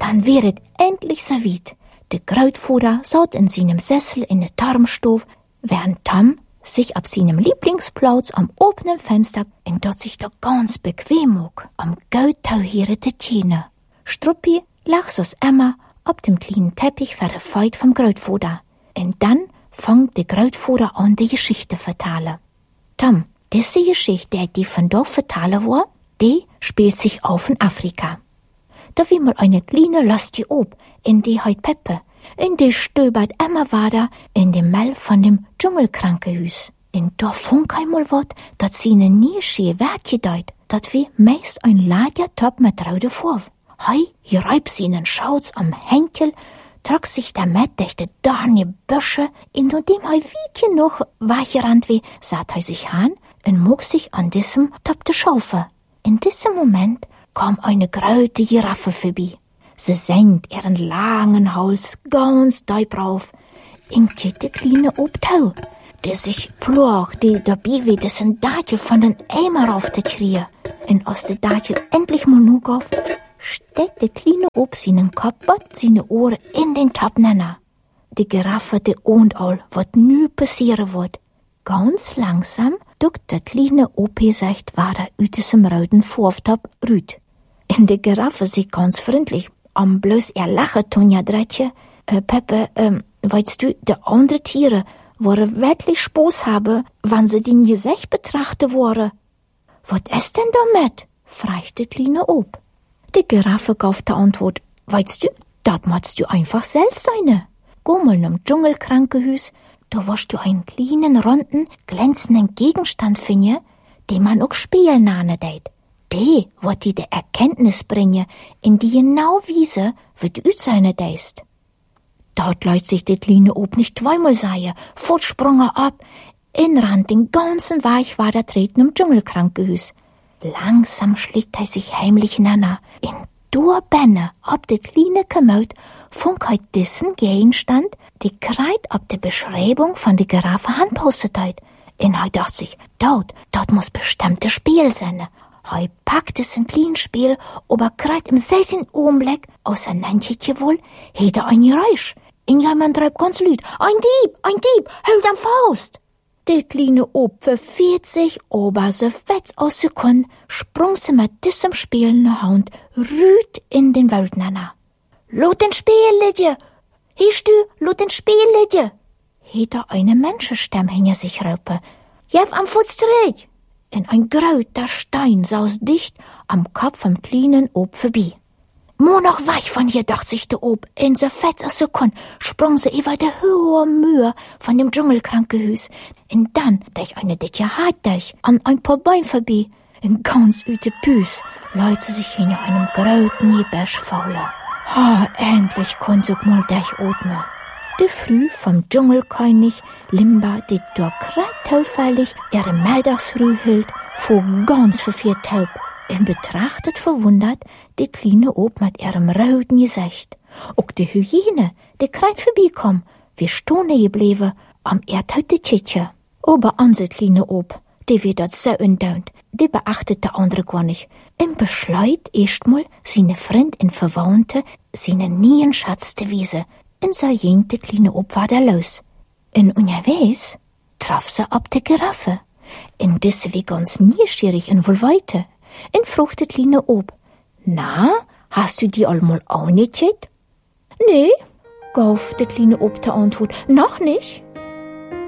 dann wäret endlich so weit. Der Grootvater saß in seinem Sessel in der Turmstube, während Tom sich auf seinem Lieblingsplatz am offenen Fenster und dort sich da ganz bequem mag, am gut tauhierete Tiene. Struppi lag so's immer auf dem kleinen Teppich verfeit vom Grootvater. Und dann fängt der Grootvater an, die Geschichte vertellen. Tom, diese Geschichte, die von dort vertellen war, die spielt sich auf in Afrika. Da wie mal eine kleine Lastie ob, in die heut Peppe, in die stöbert immer weiter in dem Mell von dem Dschungelkrankenhus. In da funk einmal wat, dat sie ne nie schee Wärtje deut, dat wie meist ein Ladja-Top mit Raude vor. Hei, hier reibt sie nen Schauz am Henkel, trug sich damit durch die dorne Büsche, in dem hei Wiedchen noch weicherand wie, saht hei sich an und mog sich an diesem Top de Schaufe. In diesem Moment kam eine große Giraffe vorbei. Sie senkt ihren langen Hals ganz deep rauf. Und die kleine Obtau, der sich plog, die dabei wie dessen Dattel von den Eimer raufzukriegen. Und als der Dattel endlich mal nur auf, steckt die kleine Ob seinen Kopf und seine Ohren in den Top nenner. Die Giraffe, die ohnt all, was nu passieren wird. Ganz langsam duckt der kleine Ob sich weiter aus diesem roten Vorftop rüt. Und die Giraffe sieht ganz freundlich, am bloß ihr Lachen tun ja Drettje. Peppe, weißt du, die andere Tiere wollen wirklich Spaß haben, wenn sie den Gesicht betrachten wollen. Was ist denn damit? fragt die kleine Ob. Die Giraffe gab die Antwort, weißt du, dat machst du einfach selbst eine. Geh mal im Dschungelkrankenhaus, da wirst du einen kleinen, runden, glänzenden Gegenstand finden, den man auch spielen nane deit. Die wird dir die Erkenntnis bringen, in die genau wiese, wie du seine deist. Dort lässt sich die kleine Ob nicht zweimal sagen, fortsprung ab, inrand den ganzen Weg weiter treten im Dschungelkrankenhaus. Langsam schlägt sich heimlich nanner, in dur Benne, ob die kleine Gemüt, funk heut diesen Gegenstand, die kreit ob die Beschreibung von der Giraffe handpostet heut. Und heut dacht sich, dort muss bestimmte Spiel sein. Hei packt es ein kleines Spiel, aber grad im selben Augenblick, außer Nantje wohl, hätte ein Geräusch. In jemand treibt ganz laut, ein Dieb, hält am Faust. Die kleine Ob verfehlt sich, aber so fetz aus Sekunden, sprung sie mit diesem Spiel in der Hand, rüht in den Wald nanner. Lot den Spiel, Lidje! Hörst du, lot den Spiel, Lidje! Hätte eine Menschenstimme hinter sich raupe. Jeff am Fuß zurück! In ein grauter Stein saß dicht am Kopf vom kleinen Ob vorbei. Mo noch weich von hier, dacht sich der Ob. In so fetz aus Sekunden sprung sie über die hohe Mühe von dem Dschungelkrankenhaus. Und dann durch eine dicke Hartdurch an ein paar Bäume vorbei. In ganz üte Püs leut sie sich hinter einem grauten Gebäsch faule. Endlich kann sie mal durchatmen. Die Früh vom Dschungelkönig Limba, die durch zufällig ihre Mittagsruhe hielt, vor ganz viel Taub. Und betrachtet verwundert die kleine Ob mit ihrem roten Gesicht. Auch die Hyäne, die grad vorbeikom, wie Stunde geblieben, am erdhaute Tschitje. Aber unsere kleine Ob, die wird dort so undaunt, die beachtet der andere gar nicht. Und beschleut erstmal seine Freund und Verwandte, seine nien Schatz zu wiesen. Und so ging die kleine Ob weiter los. Und unterwegs traf sie ab die Giraffe. Und diese wie ganz neugierig und wohl weiter. Und frug die kleine Ob, na, hast du die allmal auch nicht gehört? Nee, gab die kleine Ob die Antwort, noch nicht.